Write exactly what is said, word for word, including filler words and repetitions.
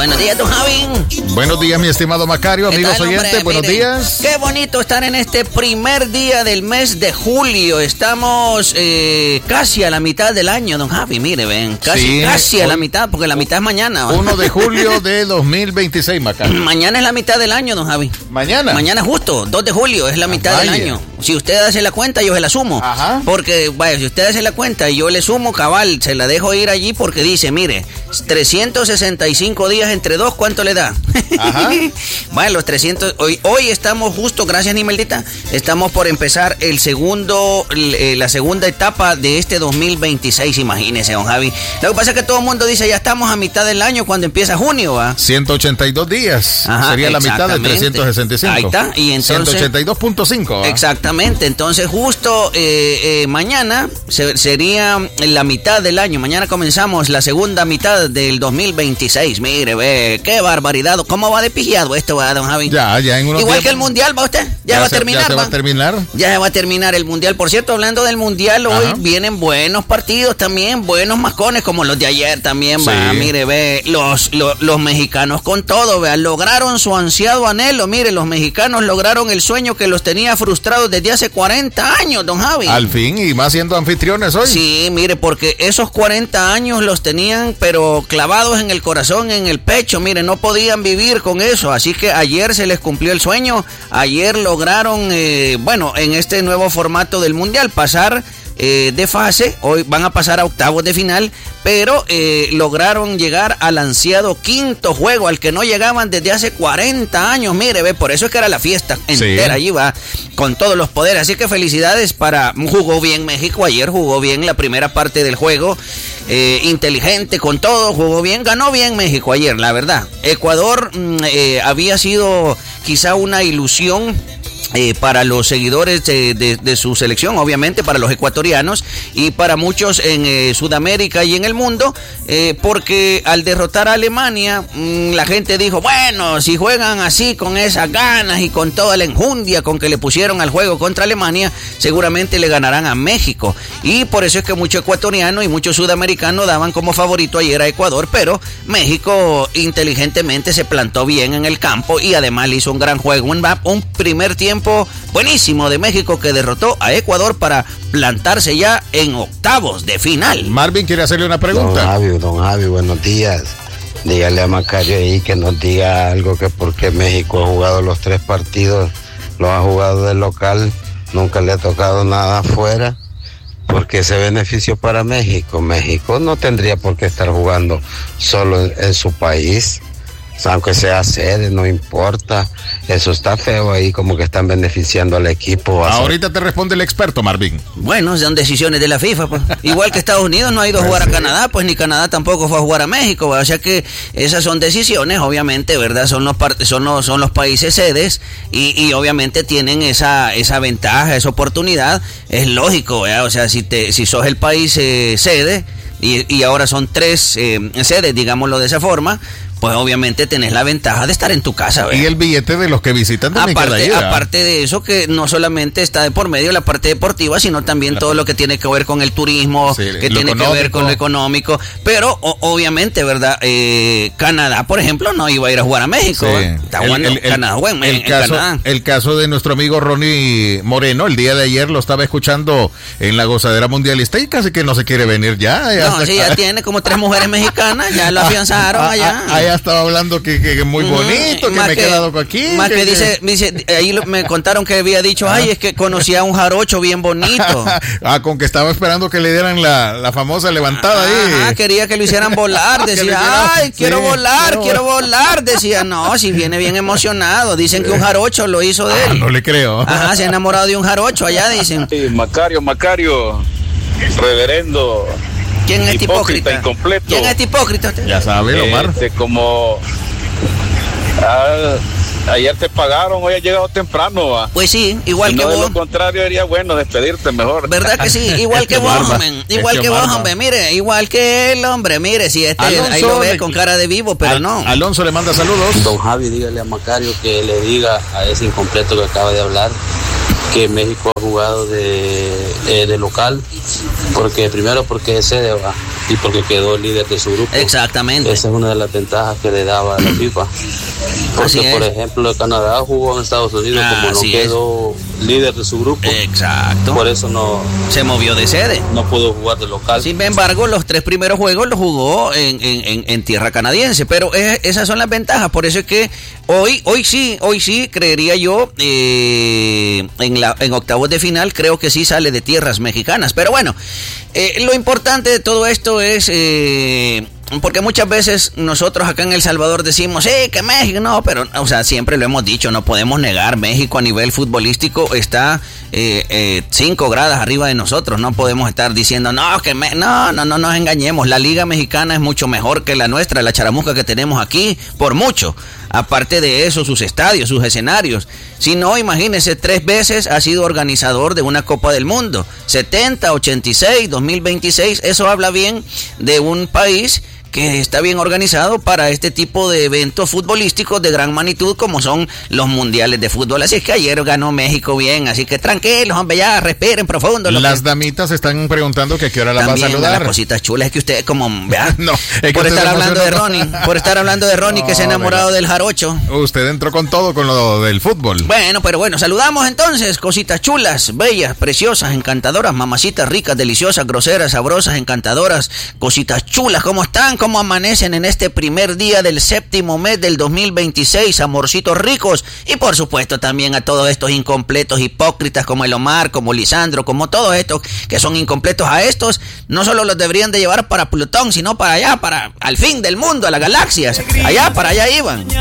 Buenos días, don Javi. Buenos días, mi estimado Macario, amigos tal, oyentes, hombre? buenos Miren, días. Qué bonito estar en este primer día del mes de julio. Estamos eh, casi a la mitad del año, don Javi. Mire, ven, casi, Sí, casi a hoy, la mitad, porque la mitad es mañana. uno de julio de dos mil veintiséis, Macario. Mañana es la mitad del año, don Javi. Mañana. Mañana justo, dos de julio, es la mitad vaya. del año. Si usted hace la cuenta, yo se la sumo. Ajá. Porque, vaya, si usted hace la cuenta y yo le sumo, cabal, se la dejo ir allí porque dice, mire, trescientos sesenta y cinco días entre dos, ¿cuánto le da? Ajá. Bueno, los trescientos, hoy, hoy estamos justo, gracias Nimeldita, estamos por empezar el segundo, eh, la segunda etapa de este dos mil veintiséis, imagínese, don Javi. Lo que pasa es que todo el mundo dice, ya estamos a mitad del año cuando empieza junio, ¿va? ciento ochenta y dos días. Ajá, sería la mitad de trescientos sesenta y cinco. Ahí está, y entonces ciento ochenta y dos punto cinco. ¿va? Exactamente, entonces justo eh, eh, mañana se, sería la mitad del año. Mañana comenzamos la segunda mitad del dos mil veintiséis. Mire, ve, qué barbaridad. ¿Cómo va de pijado esto, va, don Javi? Ya, ya en unos Igual días, que el mundial, ¿va usted? Ya, ya va a se, terminar, ya se va ¿va? a terminar. Ya se va a terminar el mundial. Por cierto, hablando del mundial, hoy Ajá. vienen buenos partidos también, buenos mascones como los de ayer también, Sí. va. Mire, ve, los, los, los mexicanos con todo, vea, lograron su ansiado anhelo. Mire, los mexicanos lograron el sueño que los tenía frustrados desde hace cuarenta años, don Javi. Al fin, y más siendo anfitriones hoy. Sí, mire, porque esos cuarenta años los tenían, pero clavados en el corazón, en el pecho, mire, no podían vivir con eso, así que ayer se les cumplió el sueño, ayer lograron, eh, bueno, en este nuevo formato del Mundial, pasar eh, de fase, hoy van a pasar a octavos de final, pero eh, lograron llegar al ansiado quinto juego, al que no llegaban desde hace cuarenta años, mire, ve, por eso es que era la fiesta entera, sí. Allí va, con todos los poderes, así que felicidades para, jugó bien México ayer, jugó bien la primera parte del juego, eh, inteligente con todo, jugó bien, ganó bien México ayer, la verdad. Ecuador eh, había sido quizá una ilusión Eh, para los seguidores de, de, de su selección, obviamente para los ecuatorianos y para muchos en eh, Sudamérica y en el mundo, eh, porque al derrotar a Alemania, mmm, la gente dijo, bueno, si juegan así con esas ganas y con toda la enjundia con que le pusieron al juego contra Alemania, seguramente le ganarán a México, y por eso es que muchos ecuatorianos y muchos sudamericanos daban como favorito ayer a Ecuador, pero México inteligentemente se plantó bien en el campo y además le hizo un gran juego, un, un primer tiempo buenísimo de México que derrotó a Ecuador para plantarse ya en octavos de final. Marvin quiere hacerle una pregunta. Don Javi, don Javi, buenos días. Dígale a Macario ahí que nos diga algo, que porque México ha jugado los tres partidos, los ha jugado de local, nunca le ha tocado nada afuera, porque ese beneficio para México. México no tendría por qué estar jugando solo en, en su país. Aunque sea sede, no importa. Eso está feo ahí, como que están beneficiando al equipo. Ahorita te responde el experto, Marvin. Bueno, son decisiones de la FIFA, pues. Igual que Estados Unidos no ha ido a jugar a Canadá, pues ni Canadá tampoco fue a jugar a México, ¿verdad? O sea que esas son decisiones, obviamente, ¿verdad? Son los son los, son los países sedes y, y obviamente tienen esa esa ventaja, esa oportunidad. Es lógico, ¿verdad? O sea, si te si sos el país eh, sede y, y ahora son tres eh, sedes, digámoslo de esa forma, pues obviamente tenés la ventaja de estar en tu casa, ¿verdad? Y el billete de los que visitan también aparte, queda ahí, aparte de eso, que no solamente está de por medio la parte deportiva, sino también la todo lo que tiene que ver con el turismo, sí, que tiene económico. que ver con lo económico. Pero o, obviamente, ¿verdad? Eh, Canadá, por ejemplo, no iba a ir a jugar a México. Sí. Está el, bueno, el, Canadá, bueno, el, en, caso, en Canadá. El caso de nuestro amigo Ronnie Moreno, el día de ayer lo estaba escuchando en la gozadera mundialista y casi que no se quiere venir ya. ya no, hasta, sí, ya tiene como tres mujeres mexicanas, ya lo afianzaron allá. Allá estaba hablando que Que, que muy bonito, mm, que me he que, quedado aquí. Más que, que dice, dice, ahí me contaron que había dicho, ay, es que conocía a un jarocho bien bonito. Ah, con que estaba esperando que le dieran la, la famosa levantada ah, ahí. quería que lo hicieran volar, decía, hicieran, ay, quiero sí, volar, quiero, quiero volar, decía, no, si viene bien emocionado, dicen que un jarocho lo hizo de él. Ah, no le creo. Ajá, se ha enamorado de un jarocho allá, dicen. Sí, Macario, Macario, reverendo. ¿Quién es hipócrita? hipócrita? Incompleto. ¿Quién es hipócrita? Usted? Ya sabe, Omar. Este, como ah, ayer te pagaron, hoy has llegado temprano, ¿va? Pues sí, igual si que no, vos. De lo contrario, sería bueno despedirte mejor. ¿Verdad que sí? Igual que vos, hombre. Igual que vos, hombre. Mire, igual que él, hombre. Mire, si este Alonso, ahí lo ve con cara de vivo, pero Al, no. Alonso le manda saludos. Don Javi, dígale a Macario que le diga a ese incompleto que acaba de hablar que México ha jugado de, eh, de local, porque primero porque es sede, ¿va? Y porque quedó líder de su grupo. Exactamente. Esa es una de las ventajas que le daba a la FIFA. Porque, por ejemplo, Canadá jugó en Estados Unidos, ah, como no quedó es. líder de su grupo. Exacto. Por eso no... Se movió de sede. No pudo jugar de local. Sin embargo, los tres primeros juegos los jugó en, en, en tierra canadiense. Pero es, esas son las ventajas. Por eso es que hoy, hoy sí, hoy sí, creería yo, eh, en, la, en octavos de final, creo que sí sale de tierras mexicanas. Pero bueno, eh, lo importante de todo esto es... Eh, porque muchas veces nosotros acá en El Salvador decimos, sí, que México, no, pero, o sea, siempre lo hemos dicho, no podemos negar, México a nivel futbolístico está eh, eh, cinco gradas arriba de nosotros, no podemos estar diciendo, no, que me, no, no, no nos engañemos, la liga mexicana es mucho mejor que la nuestra, la charamusca que tenemos aquí, por mucho. Aparte de eso, sus estadios, sus escenarios. Si no, imagínense, tres veces ha sido organizador de una Copa del Mundo. setenta, ochenta y seis, dos mil veintiséis. Eso habla bien de un país que está bien organizado para este tipo de eventos futbolísticos de gran magnitud como son los mundiales de fútbol. Así es que ayer ganó México bien, así que tranquilos, hombre, ya respiren profundo. Las que... damitas están preguntando que a qué hora las va a saludar. Las cositas chulas, es que usted como, vea, no, es por que estar hablando de Ronnie, por estar hablando de Ronnie no, que se ha enamorado venga. del jarocho. Usted entró con todo con lo del fútbol. Bueno, pero bueno, saludamos entonces, cositas chulas, bellas, preciosas, encantadoras, mamacitas ricas, deliciosas, groseras, sabrosas, encantadoras, cositas chulas, ¿cómo están? ¿Cómo amanecen en este primer día del séptimo mes del dos mil veintiséis, amorcitos ricos? Y por supuesto también a todos estos incompletos hipócritas como el Omar, como Lisandro, como todos estos que son incompletos. A estos no solo los deberían de llevar para Plutón, sino para allá, para al fin del mundo, a las galaxias. Allá, para allá iban.